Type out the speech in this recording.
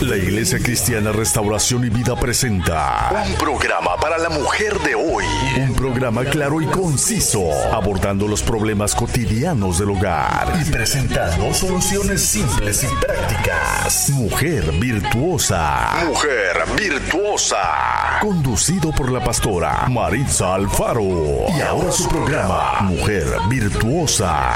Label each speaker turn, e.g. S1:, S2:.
S1: La Iglesia Cristiana Restauración y Vida presenta un programa para la mujer de hoy. Un programa claro y conciso, abordando los problemas cotidianos del hogar y presentando soluciones simples y prácticas. Mujer Virtuosa. Mujer Virtuosa. Conducido por la pastora Maritza Alfaro. Y ahora su programa, Mujer Virtuosa.